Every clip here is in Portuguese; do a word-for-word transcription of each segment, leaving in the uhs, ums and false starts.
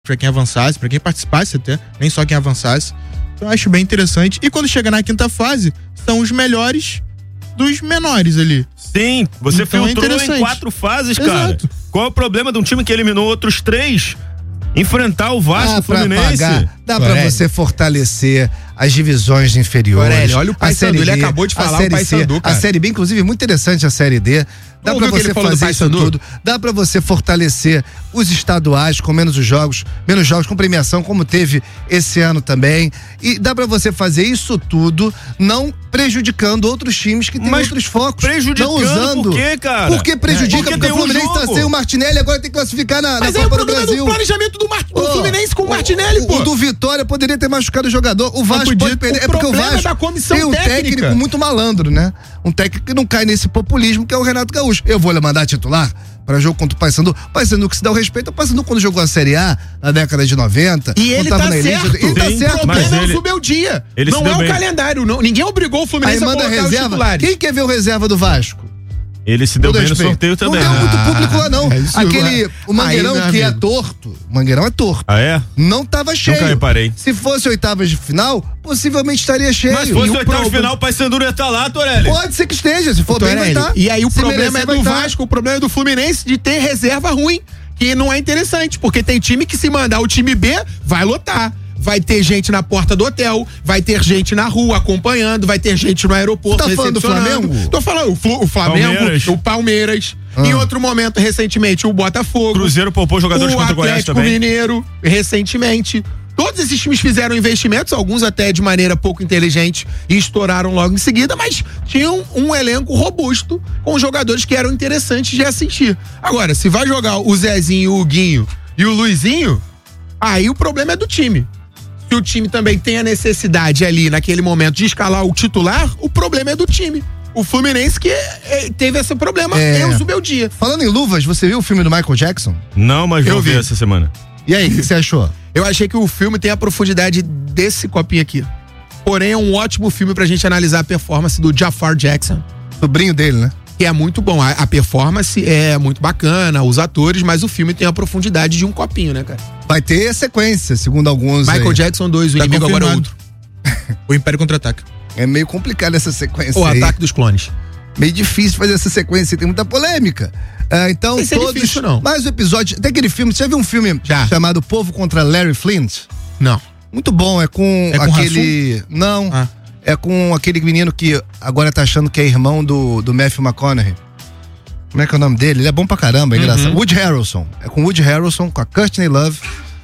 pra quem avançasse, pra quem participasse até, nem só quem avançasse. Então eu acho bem interessante. E quando chega na quinta fase, são os melhores dos menores ali. Sim, você então filtrou é em quatro fases, cara. Exato. Qual é o problema de um time que eliminou outros três? Enfrentar o Vasco, dá Fluminense. Pra pagar, dá Aurélio. pra você fortalecer as divisões inferiores. Aurélio, olha o a Paysandu, Série ele D, acabou de a falar Série o Paysandu, C, cara. a Série B, inclusive, muito interessante a Série D. Dá Ouviu pra o que você ele falou do fazer isso Paysandu? tudo. Dá pra você fortalecer os estaduais com menos os jogos, menos jogos com premiação, como teve esse ano também. E dá pra você fazer isso tudo, não prejudicando outros times que têm Mas outros focos. prejudicando não usando. por quê, cara? Por que prejudica? Porque Porque, tem o um Fluminense tá jogo. sem o Martinelli, agora tem que classificar na, na Mas aí o Copa do problema é Brasil. do planejamento do, Mar... do Pô, Fluminense com o Martinelli, o, pô. O do Vitória poderia ter machucado o jogador. O Vasco podia. pode perder. O É porque o problema Vasco da comissão tem um técnica. técnico muito malandro, né? Um técnico que não cai nesse populismo, que é o Renato Gaúcho. Eu vou lhe mandar titular para jogo contra o Paysandu. Paysandu que se dá o respeito. O Paysandu quando jogou a Série A na década de noventa. E ele tá na elite, certo. Ele tá Sim, certo. O mas problema é ele- o Zubeldia. ele se Não deu é o bem. calendário. Não, ninguém obrigou o Aí Fluminense a manda colocar os reserva. titulares. Quem quer ver o reserva do Vasco? Ele se deu Todo bem no respeito. sorteio também. Não deu muito público lá, não. É isso, Aquele, o Mangueirão, aí, meu que é amigo. torto, o Mangueirão é torto. Ah, é? Não tava cheio. Nunca reparei. Se fosse oitavas de final, possivelmente estaria cheio. Mas E fosse o o oitavo de problema- final, o Paysandu não ia estar lá, Torelli. Pode ser que esteja, se for bem, vai Torelli. estar. E aí o Se problema merecer, é vai do estar. Vasco, o problema é do Fluminense de ter reserva ruim, que não é interessante, porque tem time que se mandar o time B, vai lotar. Vai ter gente na porta do hotel, vai ter gente na rua acompanhando, vai ter gente no aeroporto. Você tá falando do recepcionando. Flamengo? Tô falando, o, Flu- o Flamengo, Palmeiras. o Palmeiras. Ah. Em outro momento, recentemente, o Botafogo. Cruzeiro poupou jogadores o contra o Goiás Atlético também. Mineiro, recentemente. Todos esses times fizeram investimentos, alguns até de maneira pouco inteligente e estouraram logo em seguida, mas tinham um elenco robusto com jogadores que eram interessantes de assistir. Agora, se vai jogar o Zezinho, o Guinho e o Luizinho, aí o problema é do time. Se o time também tem a necessidade ali, naquele momento, de escalar o titular, o problema é do time. O Fluminense que é, teve esse problema, É. é o Zubeldia. Falando em luvas, você viu o filme do Michael Jackson? Não, mas Eu vou vi. ver essa semana. E aí, o que você achou? Eu achei que o filme tem a profundidade desse copinho aqui. Porém, é um ótimo filme pra gente analisar a performance do Jafar Jackson, Sobrinho dele, né? que é muito bom. A, a performance é muito bacana, os atores, mas o filme tem a profundidade de um copinho, né, cara? Vai ter sequência, segundo alguns. Michael aí. Jackson dois, o Tá inimigo agora é confirmado. outro. O Império Contra-Ataca. É meio complicado essa sequência O aí. Ataque dos Clones. Meio difícil fazer essa sequência, tem muita polêmica. Ah, então, Não sei se é todos. difícil, não. Mais um episódio. Tem aquele filme, você já viu um filme Já. chamado Povo contra Larry Flint? Não. Muito bom, é com, É com aquele. Não. Ah. É com aquele menino que agora tá achando que é irmão do, do Matthew McConaughey. Como é que é o nome dele? Ele é bom pra caramba, é Uhum. engraçado. Woody Harrelson. É com Woody Harrelson, com a Courtney Love.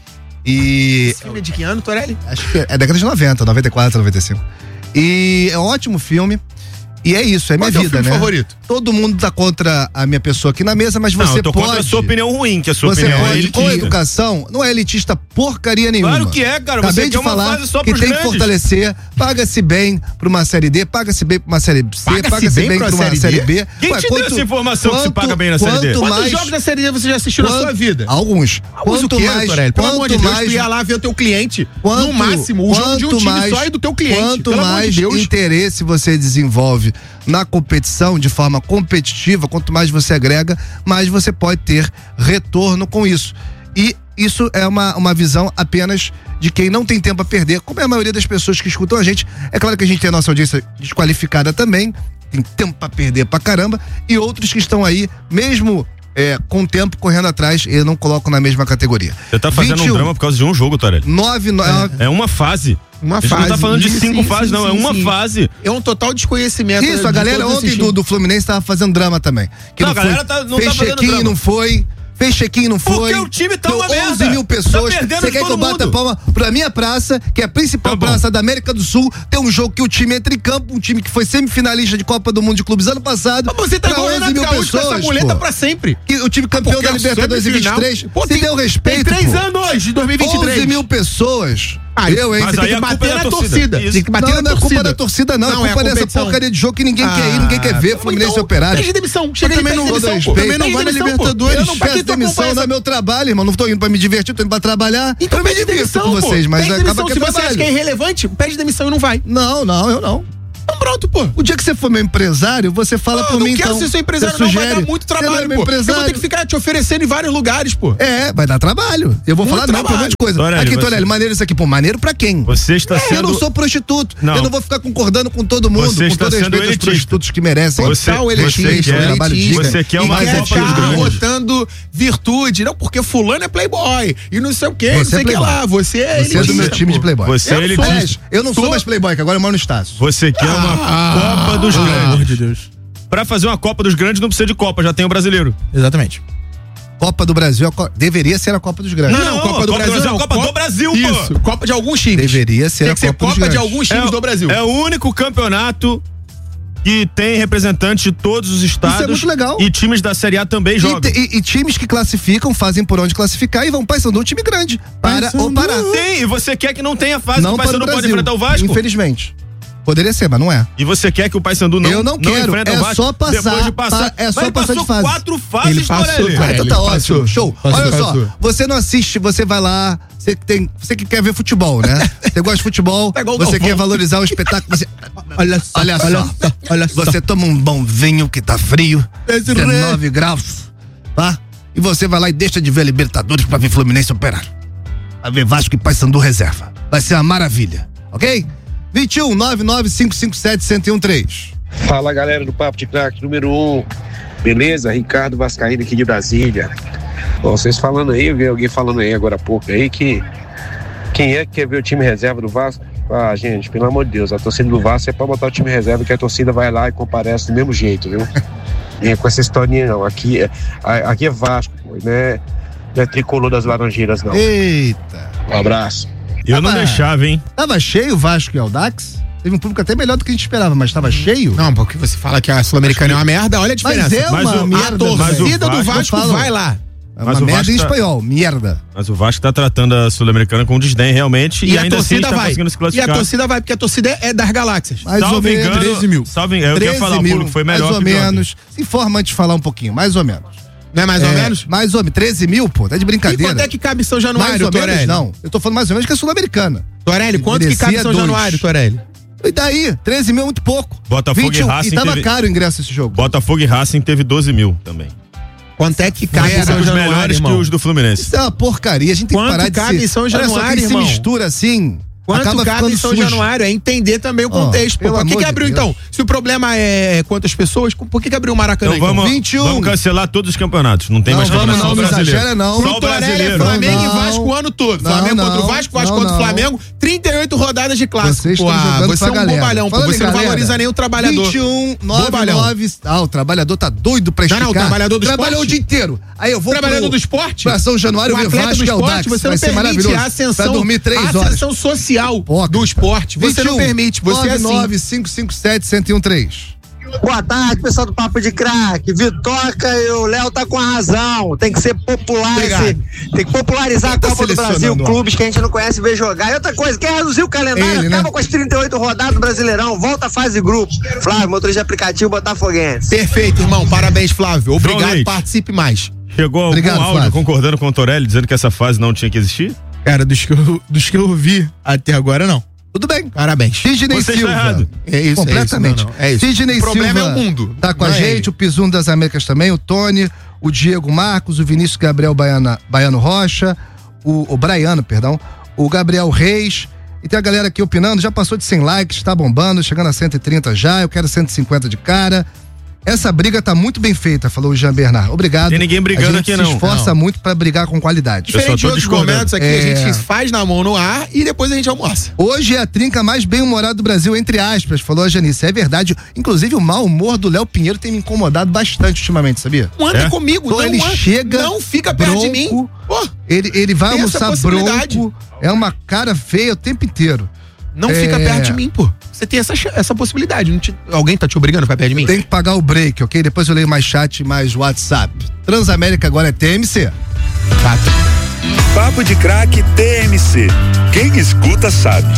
E. Esse filme é de que ano, Torelli? Acho que é, é década de noventa, noventa e quatro, noventa e cinco. E é um ótimo filme. E é isso, é Qual minha é o vida, filme né? favorito? Todo mundo tá contra a minha pessoa aqui na mesa, mas Não, você eu tô pode. contra a sua opinião ruim, que a sua Você opinião é pode, elitista. com educação, não é elitista porcaria nenhuma. Claro que é, cara. Acabei Você de quer uma falar fase só que pros tem que grandes. fortalecer, paga-se bem pra uma série D, paga-se bem pra uma série C, Paga-se paga-se bem bem pra pra uma série série D? B. Quem te deu essa informação que se paga bem na série D? quanto Quantos mais, jogos da Série D você já assistiu na quanto- sua vida? Alguns. Alguns o Quanto quê, mais, Torelli? Pelo amor de quanto Deus, mais, tu ia lá ver o teu cliente. Quanto, no máximo, o jogo de um quanto time mais, só e do teu cliente. Quanto Pelo amor mais de Deus. interesse você desenvolve na competição de forma competitiva, quanto mais você agrega, mais você pode ter retorno com isso. E isso é uma, uma visão apenas de quem não tem tempo a perder, como é a maioria das pessoas que escutam a gente. É claro que a gente tem a nossa audiência desqualificada também, tem tempo pra perder pra caramba, e outros que estão aí, mesmo é, com tempo correndo atrás, eu não coloco na mesma categoria. Você tá fazendo vinte e um um, drama por causa de um jogo, Torelli. nove, no, É uma fase. Uma a gente fase. não tá falando de Sim, cinco sim, fases, sim, não. É sim, uma sim. fase. É um total desconhecimento. Isso, a de galera todos ontem esses do, times. do Fluminense tava fazendo drama também. Que Não, não, a galera foi, tá- não fez tá fazendo check-in, drama. não foi. Fez check-in, não foi. Porque o time tá Deu uma merda. onze mil pessoas. Tá perdendo Você de quer que todo eu bata mundo. palma pra minha praça, que é a principal Tá bom. praça da América do Sul, tem um jogo que o time entra em campo, um time que foi semifinalista de Copa do Mundo de Clubes ano passado. Mas você tá pra igual o onze Renato mil Gaúcho com essa pessoas, muleta pô. pra sempre. Que o time campeão Porque da a Libertadores dois mil e vinte e três. semifinal- Pô, Se tem- deu respeito, Tem três pô. anos de dois mil e vinte e três. onze mil pessoas. Ah, eu, hein? mas Você aí tem a que culpa bater é da na torcida. torcida. Isso. Tem que bater Não, na não é torcida. culpa da torcida, não. Não, é culpa é a dessa competição. porcaria de jogo que ninguém quer ir, ninguém quer ver. Ah, Fluminense então, Operário. pede demissão. Chega Eu também aí, não pede vou dar demissão, pô. respeito. Também não vai na Demissão, pô. Libertadores. Eu não não pra que peço tu demissão, acompanha não é essa- meu trabalho, irmão. Não tô indo pra me divertir, tô indo pra trabalhar. Então eu me pede divirto demissão, com pô. vocês, mas Pede acaba demissão. que é Se você acha que é trabalho. irrelevante, pede demissão e não vai. Não, não, eu não. Então pronto, pô. O dia que você for meu empresário, você fala Não, por não mim, quero então. ser seu empresário, Você não, sugere. vai dar muito Você não é trabalho, meu pô. Eu empresário. vou ter que ficar te oferecendo em vários lugares, pô. É, vai dar trabalho. Eu vou Muito falar não pra um monte de coisa. Torelli, aqui, você- Torelli, maneiro isso aqui. Pô, maneiro pra quem? Você está É, sendo. eu não sou prostituto. Não. Eu não vou ficar concordando com todo mundo, Você com está todo sendo respeito aos elitista. prostitutos que merecem. Você- Total você elitista, quer- trabalho elitista. digno. Você quer E uma quer Copa dos ficar Grandes. botando virtude, não, porque fulano é playboy e não sei o que, não Você sei é o que playboy. lá. Você é Você é do meu time de Playboy. Você é Eu elitista. sou. Aliás, eu não sou Sou- mais Playboy, que agora eu moro no Estácio. Você quer uma Ah, Copa dos pelo amor Grandes. de Deus. Pra fazer uma Copa dos Grandes não precisa de Copa, já tem o brasileiro. Exatamente. Copa do Brasil, a co- deveria ser a Copa dos Grandes. Não, não, Copa do Brasil, é não. a Copa do Brasil, pô. Isso, Copa de alguns times. Deveria ser Tem a que ser Copa dos Copa de Grandes. alguns times É, do Brasil. é o único campeonato que tem representantes de todos os estados. é muito legal. E times da Série A também E, jogam. te- e- e times que classificam fazem por onde classificar e vão Paysandu um time grande. Para Paysandu. ou parar. Tem, e você quer que não tenha fase Não que o para o Paysandu pode Brasil, enfrentar o Vasco? infelizmente. Poderia ser, mas não é. E você quer que o Paysandu não, Eu não quero, enfrenta é o Vasco só passar, depois de passar. pa- é só Mas passar de passou fase. quatro fases, Ele passou, Torelli. cara. Ah, então ele tá passou. ótimo, show. Passou, Olha passou. só, você não assiste, você vai lá, você que tem, você que quer ver futebol, né? Você gosta de futebol, Pegou o você Galvão. quer valorizar o espetáculo, você, Olha só, olha só, olha só. você toma um bom vinho que tá frio, Esse dezenove graus, tá? E você vai lá e deixa de ver Libertadores pra ver Fluminense Operário. Vai ver Vasco e Paysandu reserva. Vai ser uma maravilha, ok? vinte e um, nove nove cinco cinco sete, um zero um três. Fala galera do Papo de Craque número um, beleza? Ricardo Vascaíno aqui de Brasília. Bom, vocês falando aí, eu vi alguém falando aí agora há pouco aí que quem é que quer ver o time reserva do Vasco? Ah, gente, pelo amor de Deus, a torcida do Vasco é pra botar o time reserva que a torcida vai lá e comparece do mesmo jeito, viu? E com essa historinha não, aqui é, aqui é Vasco, né? Não é tricolor das Laranjeiras não. Eita. Um abraço. Eu não Tava- deixava, hein? Tava cheio o Vasco e Audax? Teve um público até melhor do que a gente esperava, mas tava cheio? Não, porque você fala que a Sul-Americana é uma merda, olha a diferença. Mas é uma Mas o- merda. a mas o torcida do Vasco Vasco fala- vai lá. É Mas uma o merda Vasco em tá- espanhol, merda. Mas o Vasco tá tratando a Sul-Americana com desdém realmente e, E, a ainda assim torcida está vai. conseguindo se E a classificar. torcida vai, porque a torcida é das galáxias. Mais ou Salvo menos. engano, treze mil. Salvo engano, eu quero treze falar, o mil, público foi melhor mais ou que o de ontem. menos. Se informa antes de falar um pouquinho, mais ou menos. Não é mais ou É, menos? Mais ou menos. treze mil, pô, tá de E brincadeira. quanto é que cabe São mais Januário, ou menos, Torelli? não. Eu tô falando mais ou menos que é sul-americana. Torelli, quanto que Merecia cabe São dois. Januário, Torelli? E daí? treze mil é muito pouco. Botafogo vinte e um, e Racing E tava teve- caro o ingresso esse jogo. Botafogo e Racing teve doze mil também. Quanto é que cabe Merda, São Os Januário, melhores irmão? que os do Fluminense. Isso é uma porcaria. A gente tem Quanto que parar de cabe se... em São Olha só, Januário, quem se irmão? mistura assim... Quanto acaba cabe ficando em São sujo. Januário? É entender também o Ó, contexto. Pô. pelo Por que, amor que de abriu, Deus. então? Se o problema é quantas pessoas, por que, que abriu o Maracanã? Então vamos, vinte e um. vamos cancelar todos os campeonatos. Não tem Não, mais vamos campeonato não, não brasileiro. exagera não. Só Pro o Torelli é brasileiro. Flamengo e Não, Vasco o ano todo. não, Flamengo não, contra o Vasco, Vasco não, contra o não. Flamengo. trinta e oito rodadas de clássico. Vocês Pô, estão ah, jogando você pra é um galera. bobalhão, pô. Falando Você em não galera, valoriza nem o trabalhador. vinte e um, Bobalhão. nove nove. Ah, o trabalhador tá doido pra Não, explicar. não, o trabalhador do Trabalhou esporte. o dia inteiro. Aí eu vou Trabalhando pro, do esporte? pra São Januário o ver atleta Vasco do e esporte, Audax. você não Vai ser permite maravilhoso. a ascensão, Vai dormir três a horas. ascensão social Poca, do esporte. Você não permite, você é assim. nove nove cinco cinco sete, um zero um três. Boa tarde, pessoal do Papo de Craque. Vitoca e o Léo tá com a razão. Tem que ser popular, Obrigado. esse, tem que popularizar Quem tá a Copa do Brasil, selecionando, ó? clubes que a gente não conhece ver jogar. E outra coisa, quer reduzir o calendário, Ele, né? acaba com as trinta e oito rodadas do Brasileirão, volta a fase de grupo. Flávio, motorista de aplicativo Botafoguense. Perfeito, irmão. Parabéns, Flávio. Obrigado, Leite. participe mais. Chegou algum Obrigado, áudio Flávio. concordando com o Torelli, dizendo que essa fase não tinha que existir? Cara, dos que eu, dos que eu vi até agora, não. Tudo bem. Parabéns. Sidney Você está Silva. errado. É isso, Completamente. É isso, não, não. É isso. Sidney O problema Silva é o mundo. tá com a não é gente, ele. o Pisuno das Américas também, o Tony, o Diego Marcos, o Vinícius Gabriel Baiana, Baiano Rocha, o, o Braiano, perdão, o Gabriel Reis, e tem a galera aqui opinando, já passou de cem likes, tá bombando, chegando a cento e trinta já, eu quero cento e cinquenta de cara. Essa briga tá muito bem feita, falou o Jean Bernard. Obrigado. Tem ninguém brigando a gente aqui, se não. esforça Não. muito pra brigar com qualidade. Eu só Diferente de tô outros discordando. momentos aqui, É. a gente faz na mão no ar e depois a gente almoça. Hoje é a trinca mais bem-humorada do Brasil, entre aspas, falou a Janice. É verdade. Inclusive, o mau humor do Léo Pinheiro tem me incomodado bastante ultimamente, sabia? Não anda É? comigo, Pô, não ele anda- chega Não fica perto de mim. bronco. Pô, Ele, ele vai Tem essa almoçar possibilidade. bronco, é uma cara feia o tempo inteiro. não É. fica perto de mim, pô. Você tem essa, ch- essa possibilidade. Não te- alguém tá te obrigando a ficar perto de mim? Tem que pagar o break, ok? Depois eu leio mais chat e mais WhatsApp. Transamérica agora é T M C. Fato. Papo de Craque T M C. Quem escuta sabe.